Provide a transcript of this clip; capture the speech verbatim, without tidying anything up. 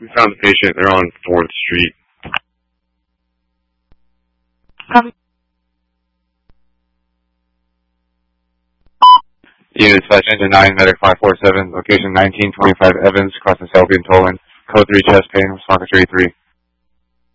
We found the patient. They're on fourth Street. Um, Unit dispatch engine nine, medic five four seven, location nineteen twenty-five Evans, crossing Selby and Tolan, code three chest pain, response thirty-three.